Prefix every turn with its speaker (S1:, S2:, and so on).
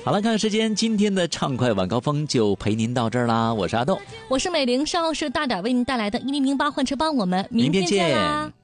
S1: 好了，看时间，今天的畅快晚高峰就陪您到这儿啦。我是阿豆，
S2: 我是美玲，稍后是大点为您带来的1008换车帮，我们明天见啦。